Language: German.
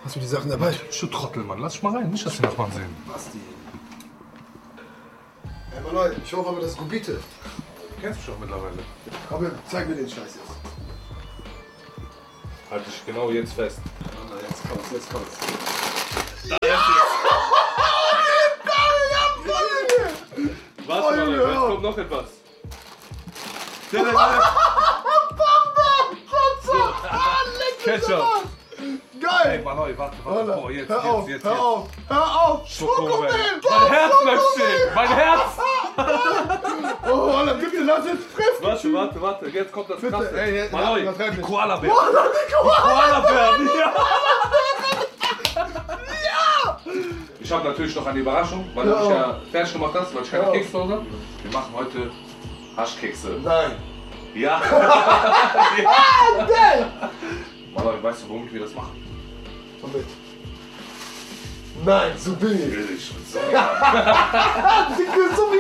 Hast du die Sachen dabei? Du Trottel, Mann. Lass dich mal rein. Nicht, dass die Nachbarn sehen. Basti. Hey, Mann, ich hoffe aber, das ist Gubite. Du kennst mich doch mittlerweile. Komm, zeig mir den Scheiß jetzt. Halt dich genau jetzt fest. Jetzt kommt's, jetzt kommt's. Warte mal, jetzt kommt noch etwas. Ketchup. Geil! Ey, Manoi, warte. Oh, jetzt. Hör auf! Schokomel. Mein Herz bleibt stehen. Mein Herz. Oh, Alter, bitte lass es fressen! Warte. Jetzt kommt das Bitte, Krasse. ey, Manoi, übertreib die nicht. Koala-Bären. Koala-Bären, ja. Ich habe natürlich noch eine Überraschung, weil du mich ja fertig gemacht hast, weil ich keine Kekse zu Hause habe. Wir machen heute Haschkekse. Nein! Ja. Geil! Manoi, weißt du, womit wir das machen? Womit? Nein, so billig! Billig. So. So wie